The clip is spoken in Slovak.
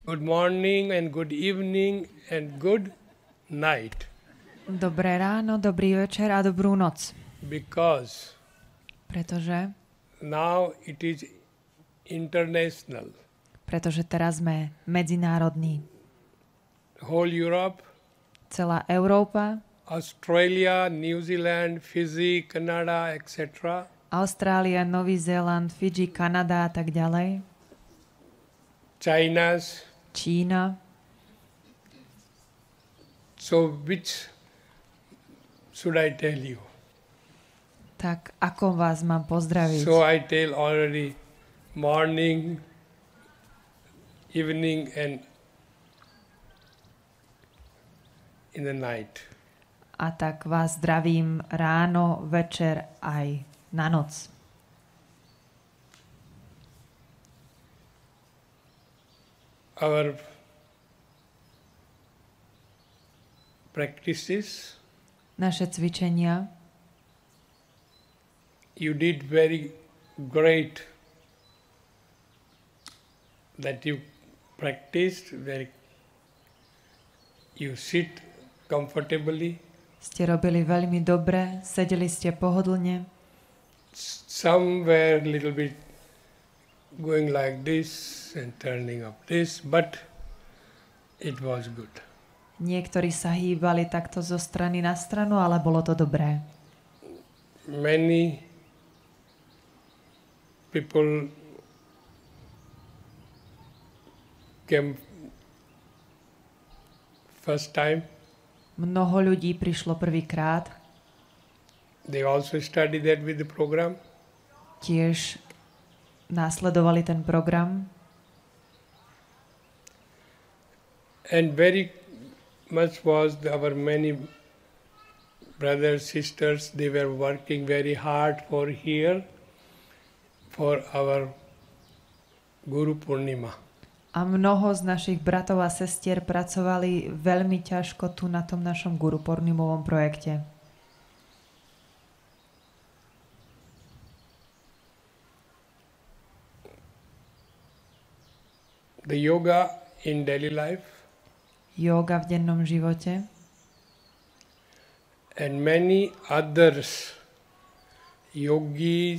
Good morning and good evening and good night. Dobré ráno, dobrý večer a dobrú noc. Because Pretože it is international. Pretože teraz sme medzinárodní. Whole Europe, Celá Európa, Australia, New Zealand, Fiji, Canada, etc. Austrália, Nový Zéland, Fidži, Kanada a tak ďalej. Čína. So which should I tell you? Tak ako vás mám pozdraviť? So I tell already morning, evening and in the night. A tak vás zdravím ráno, večer aj na noc. Our practices, naše cvičenia, you did very great that you practiced, you sit comfortably. Ste robili veľmi dobre, sedeli ste pohodlne. Some were a little bit going like this and turning up this, but it was good. Niektorí sa hýbali takto zo strany na stranu, ale bolo to dobré. Many people came first time. Mnoho ľudí prišlo prvýkrát. They also studied that with the program. Tiež následovali ten program. And very much was our many brothers, sisters, they were working very hard for here, for our Guru Purnima. A mnoho z našich bratov a sestier pracovali veľmi ťažko tu na tom našom Guru Purnimovom projekte. The yoga in daily life. Yoga v dennom živote. And many others, yogis,